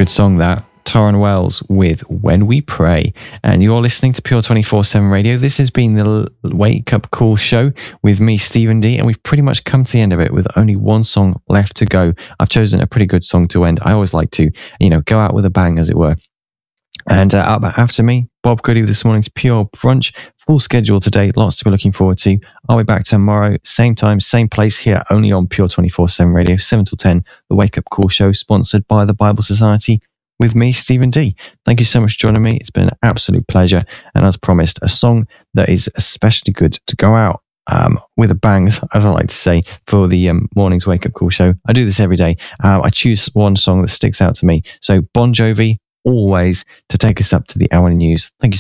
Good song that. Tauren Wells with When We Pray. And you're listening to Pure 24/7 Radio. This has been the Wake Up Call show with me, Stephen D. And we've pretty much come to the end of it with only one song left to go. I've chosen a pretty good song to end. I always like to, go out with a bang, as it were. And up after me, Bob Goody with this morning's Pure Brunch. Full schedule today, lots to be looking forward to. I'll be back tomorrow, same time, same place here, only on Pure 24/7 Radio, 7 till 10, the Wake Up Call show, sponsored by the Bible Society, with me, Stephen D. Thank you so much for joining me. It's been an absolute pleasure. And as promised, a song that is especially good to go out with a bang, as I like to say, for the morning's Wake Up Call show. I do this every day. I choose one song that sticks out to me. So Bon Jovi, Always, to take us up to the hour news. Thank you so